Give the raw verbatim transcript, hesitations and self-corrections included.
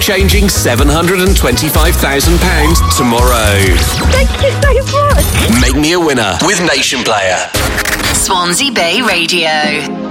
life-changing seven hundred twenty-five thousand pounds tomorrow. Thank you so much. Make me a winner with Nation Player. Swansea Bay Radio.